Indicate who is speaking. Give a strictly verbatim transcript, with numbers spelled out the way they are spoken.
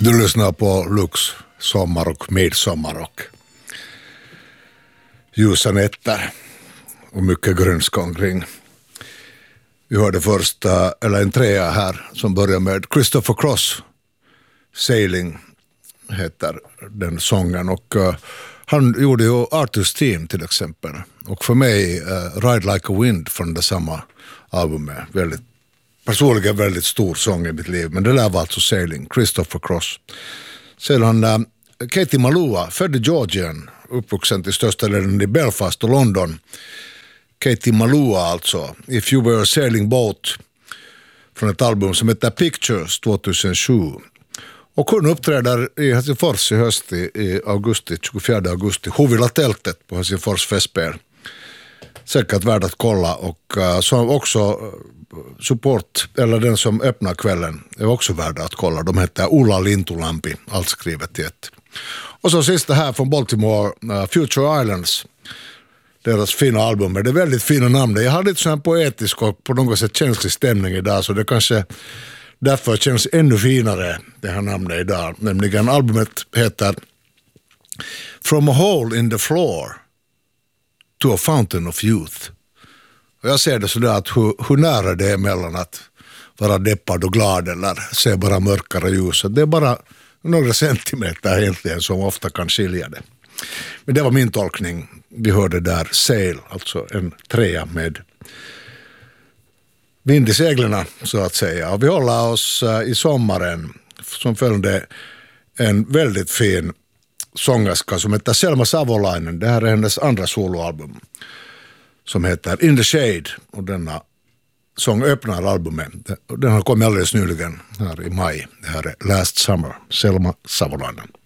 Speaker 1: Du lyssnar på Lux, sommar och midsommar och ljusa nätter och mycket grönska omkring. Vi hörde först, eller en trea här som börjar med Christopher Cross, Sailing heter den sången, och uh, han gjorde ju Arthur's Theme till exempel, och för mig uh, Ride Like a Wind från det samma album är väldigt, personligen väldigt stor sång i mitt liv, men det där var alltså Sailing, Christopher Cross. Sedan uh, Katie Malua, född i Georgien, uppvuxen till största delen i Belfast och London. Katie Malua alltså, If You Were a Sailing Boat, från ett album som heter Pictures tjugohundrasju. Och hon uppträder i Helsingfors i höst i, i augusti, tjugofjärde augusti, Hovilla tältet på Helsingfors festspel. Säkert värd att kolla, och uh, som också uh, support, eller den som öppnar kvällen, är också värd att kolla. De heter Ulla Lintulampi, allt skrivet i ett. Och så sista här från Baltimore, uh, Future Islands, deras fina album. Det är väldigt fina namn. Jag hade lite sån här poetisk och på något sätt känslig stämning idag, så det kanske därför känns ännu finare det här namnet idag. Nämligen albumet heter From a Hole in the Floor to a Fountain of Youth. Och jag ser det sådär att hur, hur nära det är mellan att vara deppad och glad eller se bara mörkare ljus. Det är bara några centimeter egentligen som ofta kan skilja det. Men det var min tolkning. Vi hörde där Sail, alltså en trea med vind i seglarna så att säga. Och vi håller oss uh, i sommaren som följde en väldigt fin sångerska som heter Selma Savolainen. Det här är hennes andra soloalbum som heter In the Shade, och denna sång öppnar albumet. Den har kommit alldeles nyligen här i maj. Det här är Last Summer, Selma Savolainen.